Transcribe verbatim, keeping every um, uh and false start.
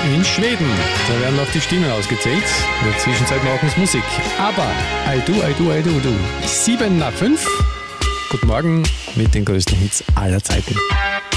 in Schweden. Da werden noch die Stimmen ausgezählt. In der Zwischenzeit machen sie Musik. Aber I do, I do, I do, do. sieben nach fünf. Guten Morgen mit den größten Hits aller Zeiten.